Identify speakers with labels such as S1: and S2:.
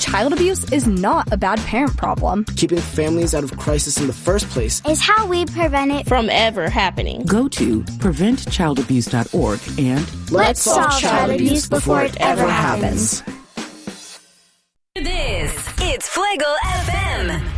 S1: child abuse is not a bad parent problem.
S2: Keeping families out of crisis in the first place
S3: is how we prevent it
S4: from ever happening.
S5: Go to preventchildabuse.org and
S3: let's solve child abuse before it ever happens.
S6: It's Flagel FM.